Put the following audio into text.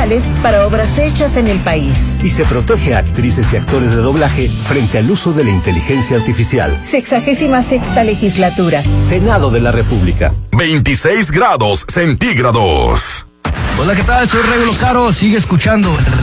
digitales para obras hechas en el país. Y se protege a actrices y actores de doblaje frente al uso de la inteligencia artificial. 66ª legislatura. Senado de la República. 26 grados centígrados. Hola, ¿qué tal? Soy Regulo Caro. Sigue escuchando